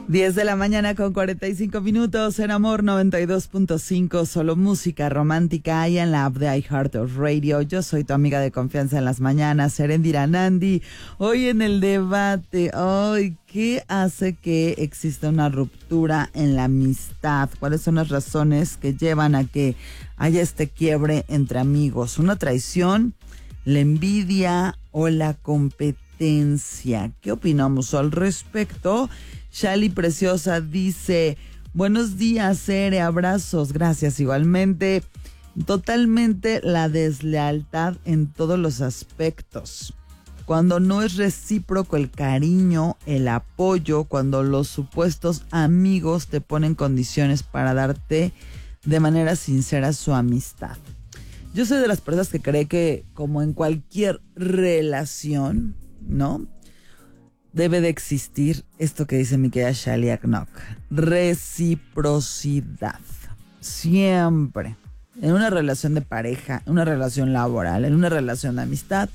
10 de la mañana con 45 minutos en Amor 92.5, solo música romántica ahí en la app de iHeartRadio. Yo soy tu amiga de confianza en las mañanas, Erendira Nandi. Hoy en el debate, ¿qué hace que exista una ruptura en la amistad? ¿Cuáles son las razones que llevan a que haya este quiebre entre amigos? ¿Una traición, la envidia o la competencia? ¿Qué opinamos al respecto? Shali Preciosa dice: buenos días, Ere, abrazos, gracias igualmente. Totalmente la deslealtad en todos los aspectos. Cuando no es recíproco el cariño, el apoyo, cuando los supuestos amigos te ponen condiciones para darte de manera sincera su amistad. Yo soy de las personas que cree que, como en cualquier relación, ¿no?, debe de existir esto que dice mi querida Shali Aknok: reciprocidad. Siempre. En una relación de pareja, en una relación laboral, en una relación de amistad,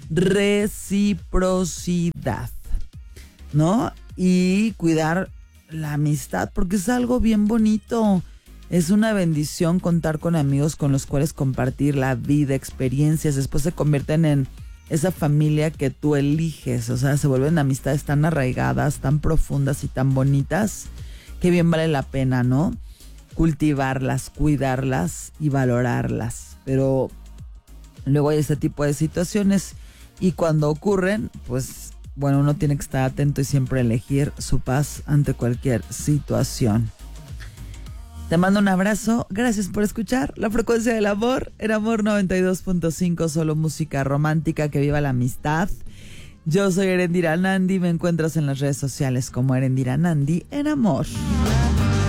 reciprocidad, ¿no? Y cuidar la amistad, porque es algo bien bonito. Es una bendición contar con amigos con los cuales compartir la vida, experiencias. Después se convierten en esa familia que tú eliges, o sea, se vuelven amistades tan arraigadas, tan profundas y tan bonitas, que bien vale la pena, ¿no?, cultivarlas, cuidarlas y valorarlas. Pero luego hay este tipo de situaciones y cuando ocurren, pues bueno, uno tiene que estar atento y siempre elegir su paz ante cualquier situación. Te mando un abrazo, gracias por escuchar La Frecuencia del Amor, en Amor 92.5, solo música romántica, que viva la amistad. Yo soy Erendira Nandi, me encuentras en las redes sociales como Erendira Nandi en Amor.